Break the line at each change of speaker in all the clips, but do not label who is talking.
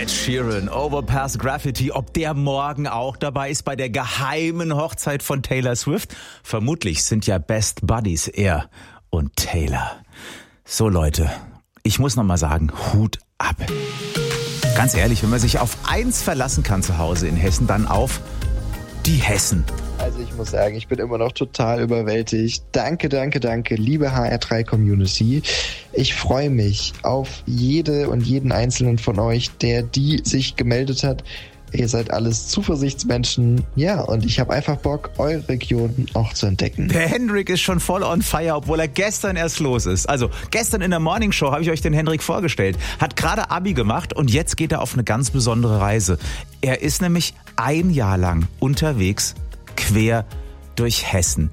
Ed Sheeran, Overpass Graffiti, ob der morgen auch dabei ist bei der geheimen Hochzeit von Taylor Swift? Vermutlich sind ja Best Buddies er und Taylor. So Leute, ich muss noch mal sagen, Hut ab. Ganz ehrlich, wenn man sich auf eins verlassen kann zu Hause in Hessen, dann auf die Hessen.
Also ich muss sagen, ich bin immer noch total überwältigt. Danke, liebe HR3-Community. Ich freue mich auf jede und jeden einzelnen von euch, die sich gemeldet hat. Ihr seid alles Zuversichtsmenschen. Ja, und ich habe einfach Bock, eure Region auch zu entdecken.
Der Hendrik ist schon voll on fire, obwohl er gestern erst los ist. Also gestern in der Morning Show habe ich euch den Hendrik vorgestellt. Hat gerade Abi gemacht und jetzt geht er auf eine ganz besondere Reise. Er ist nämlich ein Jahr lang unterwegs, quer durch Hessen.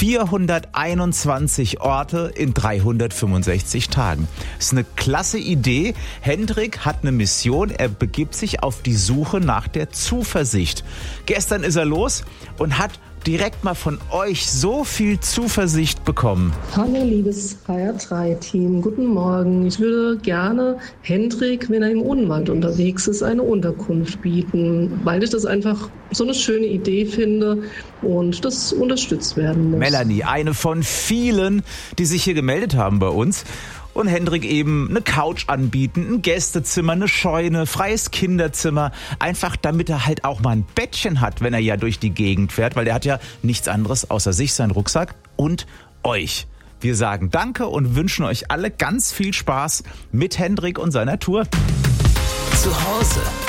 421 Orte in 365 Tagen. Das ist eine klasse Idee. Hendrik hat eine Mission. Er begibt sich auf die Suche nach der Zuversicht. Gestern ist er los und hat direkt mal von euch so viel Zuversicht bekommen.
Hallo liebes HR3-Team, guten Morgen. Ich würde gerne Hendrik, wenn er im Odenwald unterwegs ist, eine Unterkunft bieten, weil ich das einfach so eine schöne Idee finde und das unterstützt werden muss.
Melanie, eine von vielen, die sich hier gemeldet haben bei uns. Und Hendrik eben eine Couch anbieten, ein Gästezimmer, eine Scheune, freies Kinderzimmer. Einfach damit er halt auch mal ein Bettchen hat, wenn er ja durch die Gegend fährt. Weil der hat ja nichts anderes außer sich, seinen Rucksack und euch. Wir sagen Danke und wünschen euch alle ganz viel Spaß mit Hendrik und seiner Tour.
Zu Hause